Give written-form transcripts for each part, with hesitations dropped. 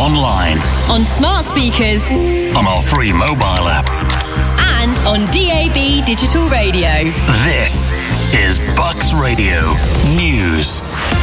online, on smart speakers, on our free mobile app, and on DAB digital radio. This is Bucks Radio News.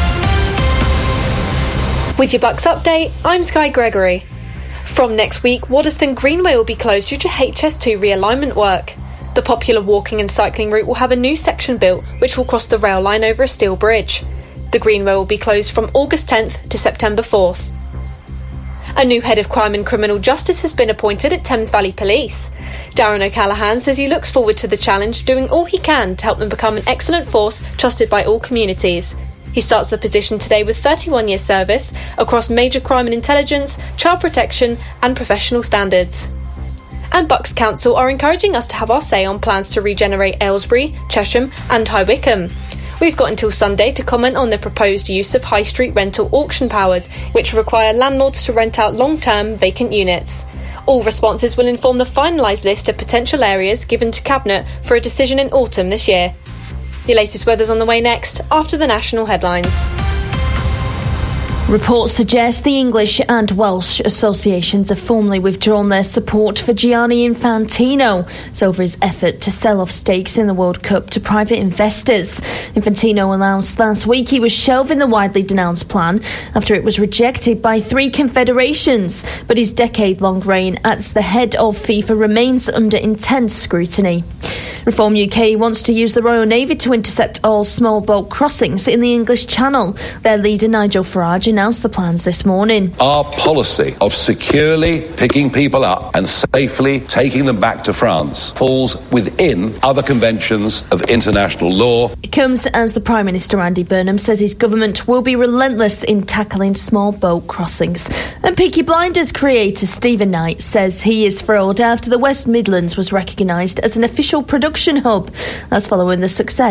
With your Bucks update, I'm Sky Gregory. From next week, Waddesdon Greenway will be closed due to HS2 realignment work. The popular walking and cycling route will have a new section built, which will cross the rail line over a steel bridge. The Greenway will be closed from August 10th to September 4th. A new head of crime and criminal justice has been appointed at Thames Valley Police. Darren O'Callaghan says he looks forward to the challenge, doing all he can to help them become an excellent force trusted by all communities. He starts the position today with 31 years service across major crime and intelligence, child protection and professional standards. And Bucks Council are encouraging us to have our say on plans to regenerate Aylesbury, Chesham and High Wycombe. We've got until Sunday to comment on the proposed use of high street rental auction powers, which require landlords to rent out long-term vacant units. All responses will inform the finalised list of potential areas given to Cabinet for a decision in autumn this year. Your latest weather's on the way next, after the national headlines. Reports suggest the English and Welsh associations have formally withdrawn their support for Gianni Infantino over his effort to sell off stakes in the World Cup to private investors. Infantino announced last week he was shelving the widely denounced plan after it was rejected by 3 confederations, but his decade-long reign as the head of FIFA remains under intense scrutiny. Reform UK wants to use the Royal Navy to intercept all small boat crossings in the English Channel. Their leader Nigel Farage announced the plans this morning. Our policy of securely picking people up and safely taking them back to France falls within other conventions of international law. It comes as the Prime Minister Andy Burnham says his government will be relentless in tackling small boat crossings. And Peaky Blinders creator Stephen Knight says he is thrilled after the West Midlands was recognised as an official production hub. That's following the success